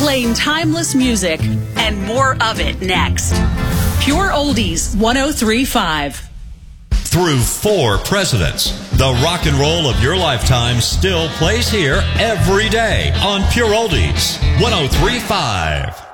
playing timeless music and more of it next. Pure Oldies 103.5. Through 4 presidents, the rock and roll of your lifetime still plays here every day on Pure Oldies 103.5.